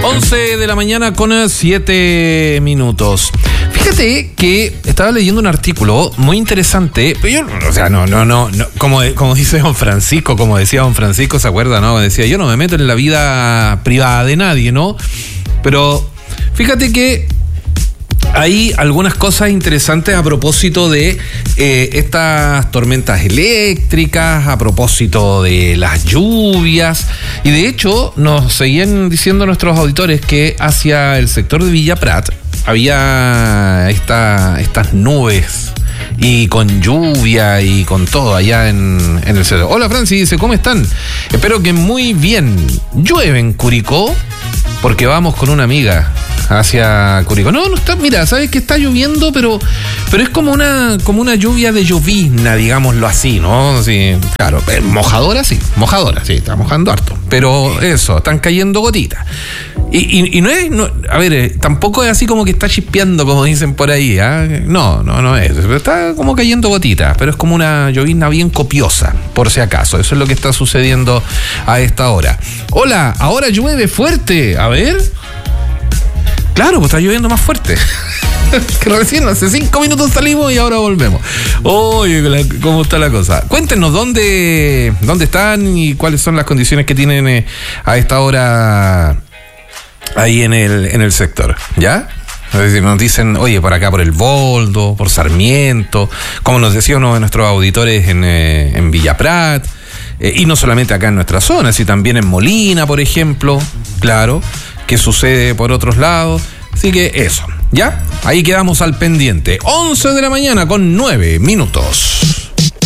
11 de la mañana con 7 minutos. Fíjate que estaba leyendo un artículo muy interesante, pero yo, o sea, no, como dice don Francisco, como decía don Francisco, ¿se acuerda, no? Decía, yo no me meto en la vida privada de nadie, ¿no? Pero fíjate que hay algunas cosas interesantes a propósito de estas tormentas eléctricas, a propósito de las lluvias, y de hecho nos seguían diciendo nuestros auditores que hacia el sector de Villa Prat había estas nubes y con lluvia y con todo allá en el centro. Hola Francis, dice, ¿cómo están? Espero que muy bien. ¿Llueve en Curicó? Porque vamos con una amiga hacia Curicó. No está, mira, sabes que está lloviendo, pero es como una lluvia de llovizna, digámoslo así, ¿no? Sí, claro, mojadora, sí, está mojando harto. Pero eso, están cayendo gotitas. Y no es, a ver, tampoco es así como que está chispeando, como dicen por ahí, ¿eh? No es. Está como cayendo gotitas, pero es como una llovizna bien copiosa, por si acaso. Eso es lo que está sucediendo a esta hora. Hola, ahora llueve fuerte. A ver. Claro, pues está lloviendo más fuerte. Que recién hace 5 minutos salimos y ahora volvemos. Oye, ¿cómo está la cosa? Cuéntenos dónde están y cuáles son las condiciones que tienen a esta hora ahí en el sector, ¿ya? Es decir, nos dicen, oye, por acá por el Boldo, por Sarmiento, como nos decía uno de nuestros auditores en Villa Prat, y no solamente acá en nuestra zona, sino también en Molina, por ejemplo, claro, que sucede por otros lados. Así que eso, ¿ya? Ahí quedamos al pendiente. 11 de la mañana con 9 minutos.